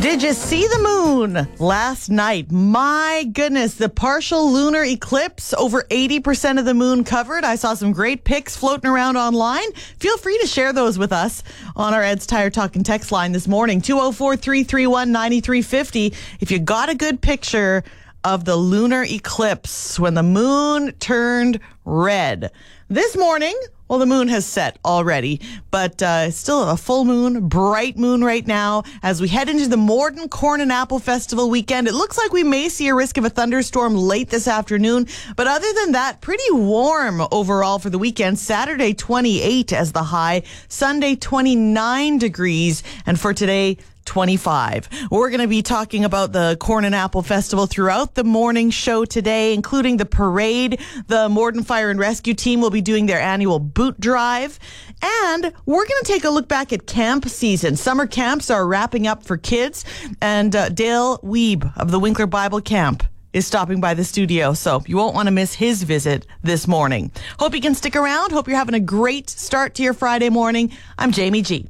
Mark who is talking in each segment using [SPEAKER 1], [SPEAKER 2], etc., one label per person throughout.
[SPEAKER 1] Did you see the moon last night? My goodness, the partial lunar eclipse, over 80% of the moon covered. I saw some great pics floating around online. Feel free to share those with us on our Ed's Tire Talk and text line this morning, 204-331-9350. If you got a good picture of the lunar eclipse when the moon turned red. This morning, well, the moon has set already, but still a full moon, bright moon right now. As we head into the Morden Corn and Apple Festival weekend, it looks like we may see a risk of a thunderstorm late this afternoon. But other than that, pretty warm overall for the weekend. Saturday, 28 as the high. Sunday, 29 degrees. And for today, 25. We're going to be talking about the Corn and Apple Festival throughout the morning show today, including the parade. The Morden Fire and Rescue team will be doing their annual boot drive. And we're going to take a look back at camp season. Summer camps are wrapping up for kids. And Dale Weeb of the Winkler Bible Camp is stopping by the studio, so you won't want to miss his visit this morning. Hope you can stick around. Hope you're having a great start to your Friday morning. I'm Jamie G.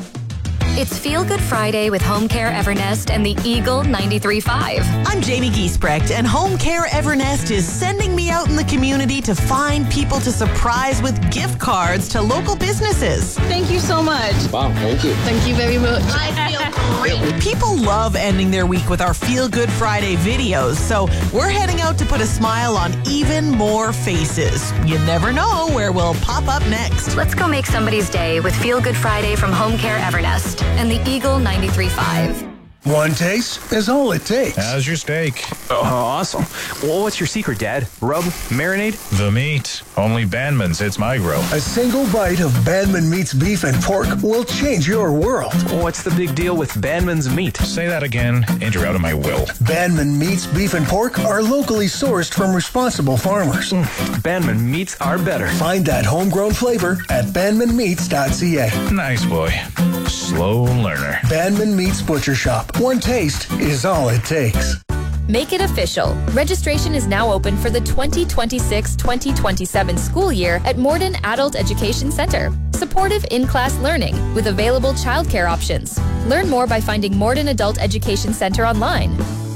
[SPEAKER 2] It's Feel Good Friday with Home Care Evernest and the Eagle 93.5.
[SPEAKER 1] I'm Jamie Giesbrecht, and Home Care Evernest is sending me out in the community to find people to surprise with gift cards to local businesses.
[SPEAKER 3] Thank you so much.
[SPEAKER 4] Wow, thank you.
[SPEAKER 3] Thank you very much. I feel great.
[SPEAKER 1] People love ending their week with our Feel Good Friday videos, so we're heading out to put a smile on even more faces. You never know where we'll pop up next.
[SPEAKER 2] Let's go make somebody's day with Feel Good Friday from Home Care Evernest and the Eagle 93.5.
[SPEAKER 5] One taste is all it takes.
[SPEAKER 6] How's your steak?
[SPEAKER 7] Oh, awesome. Well, what's your secret, Dad? Rub? Marinade?
[SPEAKER 6] The meat. Only Bandman's hits my grill.
[SPEAKER 5] A single bite of Bandman Meat's beef and pork will change your world.
[SPEAKER 7] What's the big deal with Bandman's meat?
[SPEAKER 6] Say that again, and you're out of my will.
[SPEAKER 5] Bandman Meat's beef and pork are locally sourced from responsible farmers.
[SPEAKER 7] Bandman meats are better.
[SPEAKER 5] Find that homegrown flavor at bandmanmeats.ca.
[SPEAKER 6] Nice boy. Slow learner.
[SPEAKER 5] Bandman Meats Butcher Shop. One taste is all it takes.
[SPEAKER 8] Make it official. Registration is now open for the 2026-2027 school year at Morden Adult Education Center. Supportive in-class learning with available childcare options. Learn more by finding Morden Adult Education Center online.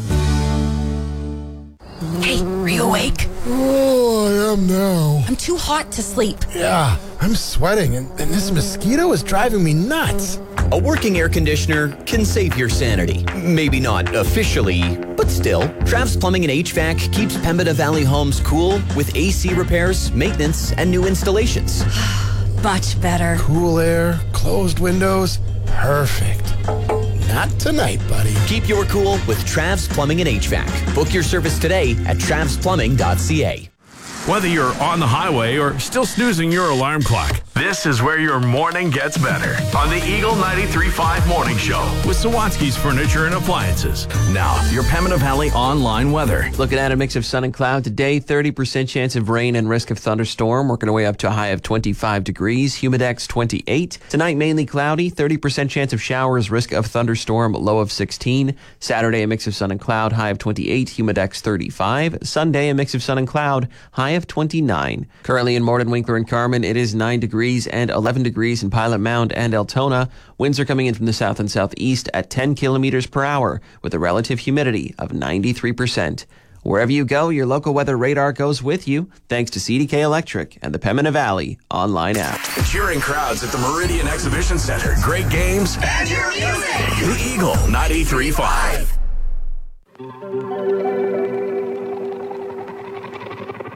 [SPEAKER 9] Hey, are you awake?
[SPEAKER 10] Oh, I am now.
[SPEAKER 9] I'm too hot to sleep.
[SPEAKER 10] Yeah, I'm sweating, and this mosquito is driving me nuts.
[SPEAKER 11] A working air conditioner can save your sanity. Maybe not officially, but still. Travs Plumbing and HVAC keeps Pembina Valley homes cool with AC repairs, maintenance, and new installations.
[SPEAKER 9] Much better.
[SPEAKER 10] Cool air, closed windows, perfect. Not tonight, buddy.
[SPEAKER 11] Keep your cool with Travs Plumbing and HVAC. Book your service today at travsplumbing.ca.
[SPEAKER 12] Whether you're on the highway or still snoozing your alarm clock, this is where your morning gets better on the Eagle 93.5 Morning Show with Sawatsky's Furniture and Appliances. Now, your Pembina Valley online weather.
[SPEAKER 13] Looking at a mix of sun and cloud today, 30% chance of rain and risk of thunderstorm, working our way up to a high of 25 degrees, humidex 28. Tonight, mainly cloudy, 30% chance of showers, risk of thunderstorm, low of 16. Saturday, a mix of sun and cloud, high of 28, humidex 35. Sunday, a mix of sun and cloud, high of 29. Currently in Morden, Winkler, and Carman, it is 9 degrees and 11 degrees in Pilot Mound and Altona. Winds are coming in from the south and southeast at 10 kilometers per hour with a relative humidity of 93%. Wherever you go, your local weather radar goes with you, thanks to CDK Electric and the Pembina Valley online app.
[SPEAKER 12] Cheering crowds at the Meridian Exhibition Center. Great games and your music. The Eagle 93.5.